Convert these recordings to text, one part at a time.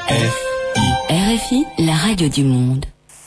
RFI, la radio du monde.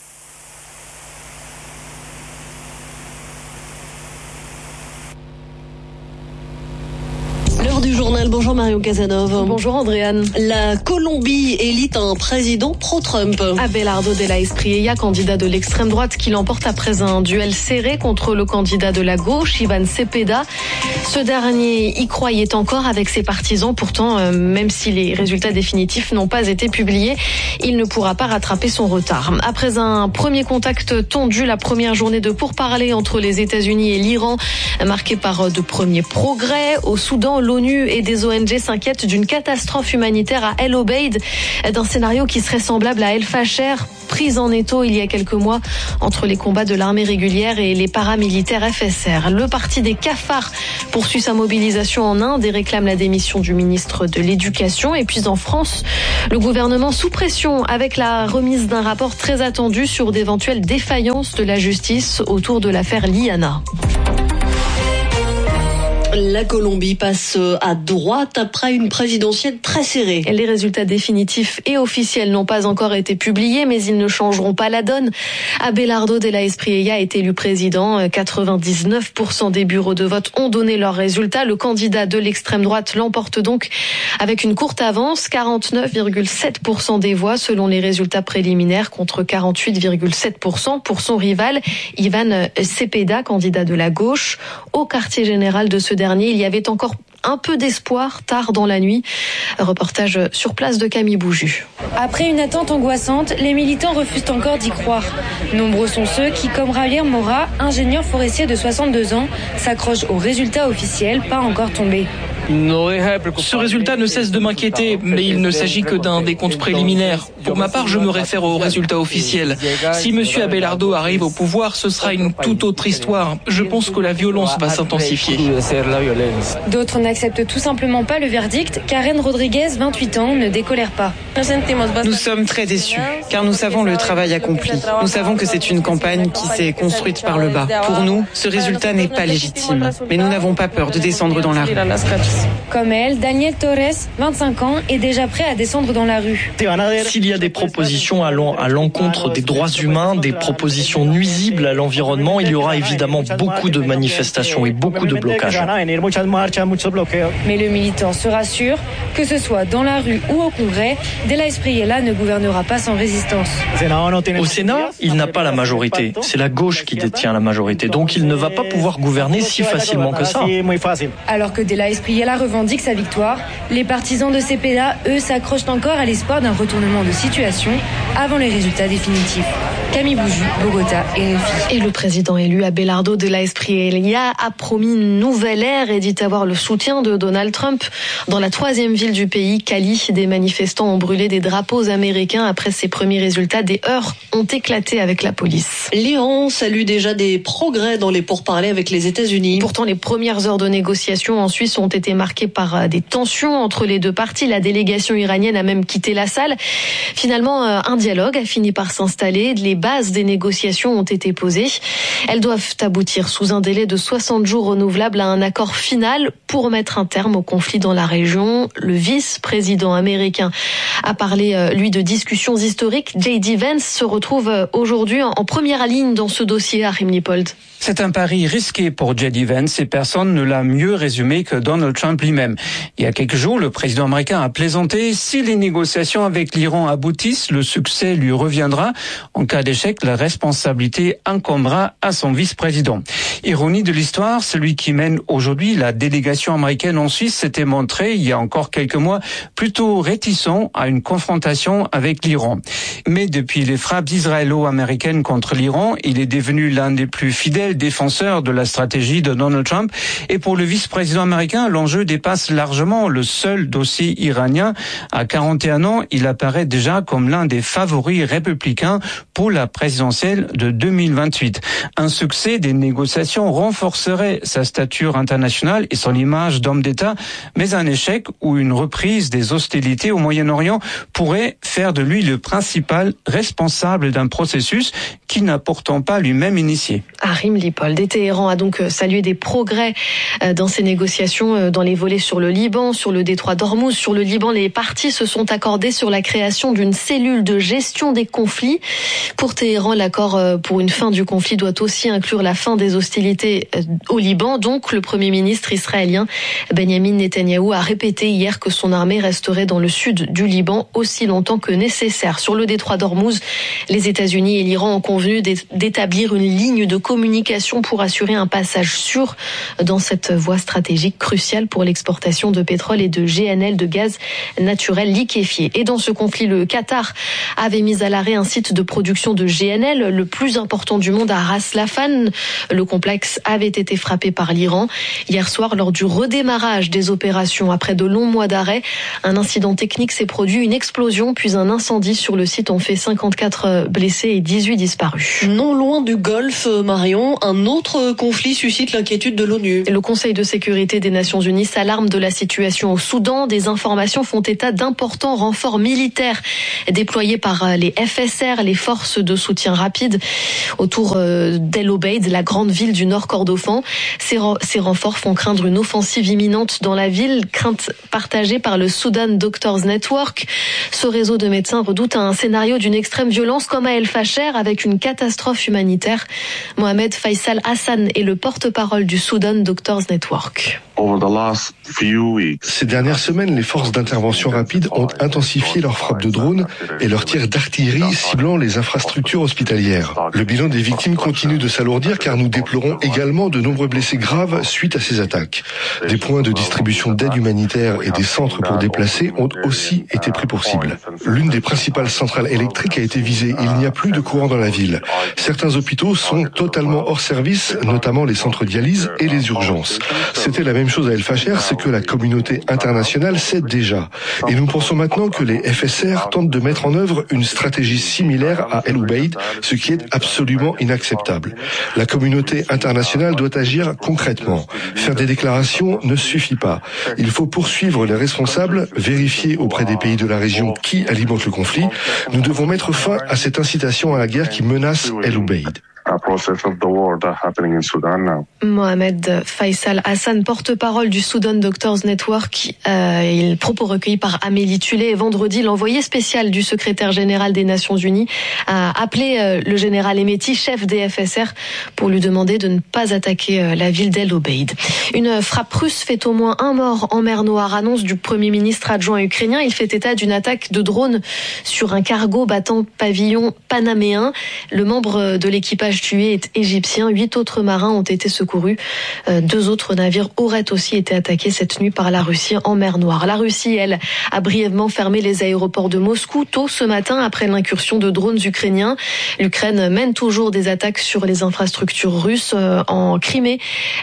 L'heure du journal, bonjour Mario Casanova. Bonjour Andréane. La Colombie élit un président pro-Trump. Abelardo de la Espriella, candidat de l'extrême droite, qui l'emporte après un duel serré contre le candidat de la gauche, Iván Cepeda. Ce dernier y croyait encore avec ses partisans. Pourtant, même si les résultats définitifs n'ont pas été publiés, il ne pourra pas rattraper son retard. Après un premier contact tendu, la première journée de pourparlers entre les États-Unis et l'Iran, marquée par de premiers progrès. Au Soudan, l'ONU et des ONG s'inquiètent d'une catastrophe humanitaire à El Obeid, d'un scénario qui serait semblable à El Fasher, prise en étau il y a quelques mois entre les combats de l'armée régulière et les paramilitaires FSR. Le parti des cafards poursuit sa mobilisation en Inde et réclame la démission du ministre de l'Éducation. Et puis en France, le gouvernement sous pression avec la remise d'un rapport très attendu sur d'éventuelles défaillances de la justice autour de l'affaire Liana. La Colombie passe à droite après une présidentielle très serrée. Les résultats définitifs et officiels n'ont pas encore été publiés, mais ils ne changeront pas la donne. Abelardo de la Espriella est élu président. 99% des bureaux de vote ont donné leurs résultats. Le candidat de l'extrême droite l'emporte donc avec une courte avance, 49,7% des voix selon les résultats préliminaires contre 48,7% pour son rival, Iván Cepeda, candidat de la gauche. Au quartier général de ce dernier, il y avait encore un peu d'espoir tard dans la nuit. Reportage sur place de Camille Bouju. Après une attente angoissante, les militants refusent encore d'y croire. Nombreux sont ceux qui, comme Javier Mora, ingénieur forestier de 62 ans, s'accrochent aux résultats officiels pas encore tombés. Ce résultat ne cesse de m'inquiéter, mais il ne s'agit que d'un décompte préliminaire. Pour ma part, je me réfère aux résultats officiels. Si M. Abelardo arrive au pouvoir, ce sera une toute autre histoire. Je pense que la violence va s'intensifier. D'autres n'acceptent tout simplement pas le verdict. Karen Rodriguez, 28 ans, ne décolère pas. Nous sommes très déçus, car nous savons le travail accompli. Nous savons que c'est une campagne qui s'est construite par le bas. Pour nous, ce résultat n'est pas légitime. Mais nous n'avons pas peur de descendre dans la rue. Comme elle, Daniel Torres, 25 ans, est déjà prêt à descendre dans la rue. S'il y a des propositions allant à l'encontre des droits humains, des propositions nuisibles à l'environnement, il y aura évidemment beaucoup de manifestations et beaucoup de blocages. Mais le militant se rassure, que ce soit dans la rue ou au Congrès, de la Espriella ne gouvernera pas sans résistance. Au Sénat, il n'a pas la majorité. C'est la gauche qui détient la majorité. Donc il ne va pas pouvoir gouverner si facilement que ça. Alors que de la Espriella revendique sa victoire, les partisans de Cepeda, eux, s'accrochent encore à l'espoir d'un retournement de situation avant les résultats définitifs. Camille Bouju, Bogota, RFI. Et le président élu Abelardo de la Espriella a promis une nouvelle ère et dit avoir le soutien de Donald Trump. Dans la 3e ville du pays, Cali, des manifestants ont brûlé des drapeaux américains après ces premiers résultats. Des heurts ont éclaté avec la police. L'Iran salue déjà des progrès dans les pourparlers avec les États-Unis. Pourtant, les premières heures de négociation en Suisse ont été marquées par des tensions entre les deux parties. La délégation iranienne a même quitté la salle. Finalement, un dialogue a fini par s'installer. Les bases des négociations ont été posées. Elles doivent aboutir sous un délai de 60 jours renouvelable à un accord final pour mettre un terme au conflit dans la région. Le vice-président américain a parlé, lui, de discussions historiques. J.D. Vance se retrouve aujourd'hui en première ligne dans ce dossier à Rimnipold. C'est un pari risqué pour J.D. Vance et personne ne l'a mieux résumé que Donald Trump lui-même. Il y a quelques jours, le président américain a plaisanté. Si les négociations avec l'Iran aboutissent, le succès lui reviendra. En cas d'échec, la responsabilité incombera à son vice-président. Ironie de l'histoire, celui qui mène aujourd'hui la délégation américaine en Suisse s'était montré, il y a encore quelques mois, plutôt réticent à une confrontation avec l'Iran. Mais depuis les frappes israélo-américaines contre l'Iran, il est devenu l'un des plus fidèles défenseurs de la stratégie de Donald Trump. Et pour le vice-président américain, l'enjeu dépasse largement le seul dossier iranien. À 41 ans, il apparaît déjà comme l'un des favoris républicains pour la présidentielle de 2028. Un succès des négociations renforcerait sa stature internationale et son image d'homme d'État, mais un échec ou une reprise des hostilités au Moyen-Orient pourrait faire de lui le principal responsable d'un processus qu'il n'a pourtant pas lui-même initié. À Lippold. Et Téhéran a donc salué des progrès dans ces négociations dans les volets sur le Liban, sur le détroit d'Ormuz. Sur le Liban, les parties se sont accordées sur la création d'une cellule de gestion des conflits. Pour Téhéran, l'accord pour une fin du conflit doit aussi inclure la fin des hostilités au Liban. Donc, le Premier ministre israélien Benjamin Netanyahou a répété hier que son armée resterait dans le sud du Liban aussi longtemps que nécessaire. Sur le détroit d'Ormuz, les États-Unis et l'Iran ont convenu d'établir une ligne de communication pour assurer un passage sûr dans cette voie stratégique cruciale pour l'exportation de pétrole et de GNL, de gaz naturel liquéfié. Et dans ce conflit, le Qatar avait mis à l'arrêt un site de production de GNL, le plus important du monde, à Ras Laffan. Le complexe avait été frappé par l'Iran. Hier soir, lors du redémarrage des opérations, après de longs mois d'arrêt, un incident technique s'est produit, une explosion, puis un incendie sur le site ont fait 54 blessés et 18 disparus. Non loin du Golfe, Marion, un autre conflit suscite l'inquiétude de l'ONU. Le Conseil de sécurité des Nations Unies s'alarme de la situation au Soudan. Des informations font état d'importants renforts militaires déployés par les FSR, les forces de soutien rapide, autour d'El Obeid, la grande ville du Nord Kordofan. Ces renforts font craindre une offensive imminente dans la ville, crainte partagée par le Sudan Doctors Network. Ce réseau de médecins redoute un scénario d'une extrême violence comme à El Fasher, avec une catastrophe humanitaire. Mohamed Faisal Hassan est le porte-parole du Sudan Doctors Network. Ces dernières semaines, les forces d'intervention rapide ont intensifié leurs frappes de drones et leurs tirs d'artillerie ciblant les infrastructures hospitalières. Le bilan des victimes continue de s'alourdir car nous déplorons également de nombreux blessés graves suite à ces attaques. Des points de distribution d'aide humanitaire et des centres pour déplacés ont aussi été pris pour cible. L'une des principales centrales électriques a été visée. Il n'y a plus de courant dans la ville. Certains hôpitaux sont totalement hors service, notamment les centres dialyse et les urgences. C'était la même chose à El Fasher, c'est que la communauté internationale sait déjà. Et nous pensons maintenant que les FSR tentent de mettre en œuvre une stratégie similaire à El Obeid, ce qui est absolument inacceptable. La communauté internationale doit agir concrètement. Faire des déclarations ne suffit pas. Il faut poursuivre les responsables, vérifier auprès des pays de la région qui alimente le conflit. Nous devons mettre fin à cette incitation à la guerre qui menace El Obeid. Mohamed Faisal Hassan, porte-parole du Sudan Doctors Network, propos recueillis par Amélie Tullet. Vendredi, l'envoyé spécial du secrétaire général des Nations Unies a appelé le général Hemeti, chef des FSR, pour lui demander de ne pas attaquer la ville d'El Obeid. Une frappe russe fait au moins un mort en mer Noire, annonce du Premier ministre adjoint ukrainien. Il fait état d'une attaque de drone sur un cargo battant pavillon panaméen. Le membre de l'équipage tué est égyptien. 8 autres marins ont été secourus. 2 autres navires auraient aussi été attaqués cette nuit par la Russie en mer Noire. La Russie, elle, a brièvement fermé les aéroports de Moscou tôt ce matin après l'incursion de drones ukrainiens. L'Ukraine mène toujours des attaques sur les infrastructures russes en Crimée.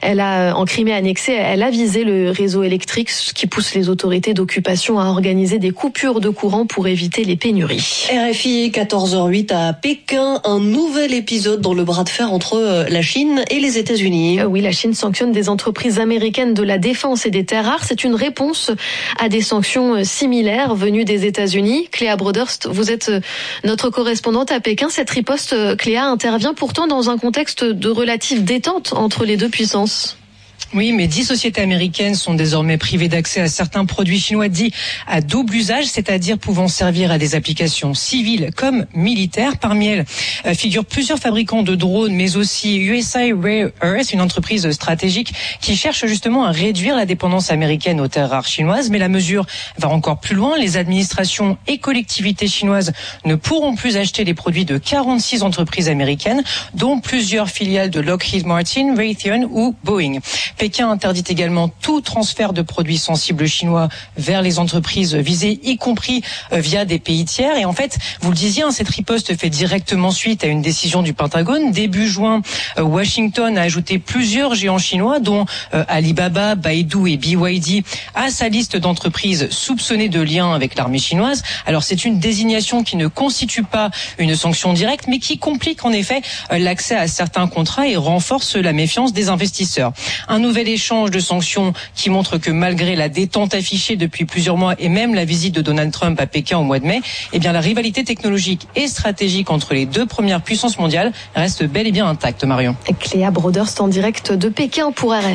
En Crimée annexée, elle a visé le réseau électrique, ce qui pousse les autorités d'occupation à organiser des coupures de courant pour éviter les pénuries. RFI 14h08 à Pékin, un nouvel épisode dans le bras de fer entre la Chine et les États-Unis. Oui, la Chine sanctionne des entreprises américaines de la défense et des terres rares. C'est une réponse à des sanctions similaires venues des États-Unis. Cléa Broderst, vous êtes notre correspondante à Pékin. Cette riposte, Cléa, intervient pourtant dans un contexte de relative détente entre les deux puissances. Oui, mais 10 sociétés américaines sont désormais privées d'accès à certains produits chinois dits à double usage, c'est-à-dire pouvant servir à des applications civiles comme militaires. Parmi elles figurent plusieurs fabricants de drones, mais aussi USA Rare Earth, une entreprise stratégique qui cherche justement à réduire la dépendance américaine aux terres rares chinoises. Mais la mesure va encore plus loin. Les administrations et collectivités chinoises ne pourront plus acheter les produits de 46 entreprises américaines, dont plusieurs filiales de Lockheed Martin, Raytheon ou Boeing. Pékin interdit également tout transfert de produits sensibles chinois vers les entreprises visées, y compris via des pays tiers. Et en fait, vous le disiez, cette riposte fait directement suite à une décision du Pentagone. Début juin, Washington a ajouté plusieurs géants chinois, dont Alibaba, Baidu et BYD, à sa liste d'entreprises soupçonnées de liens avec l'armée chinoise. Alors c'est une désignation qui ne constitue pas une sanction directe, mais qui complique en effet l'accès à certains contrats et renforce la méfiance des investisseurs. Un nouvel échange de sanctions qui montre que malgré la détente affichée depuis plusieurs mois et même la visite de Donald Trump à Pékin au mois de mai, eh bien la rivalité technologique et stratégique entre les deux premières puissances mondiales reste bel et bien intacte, Marion. Cléa Broderst en direct de Pékin pour RFI.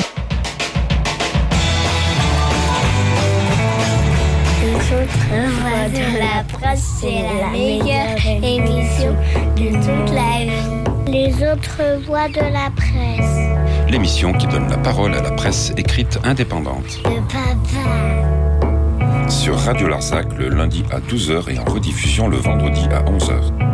Voix de la presse, c'est la meilleure émission de toute la vie. Les autres voix de la presse. L'émission qui donne la parole à la presse écrite indépendante. De papa. Sur Radio Larzac le lundi à 12h et en rediffusion le vendredi à 11h.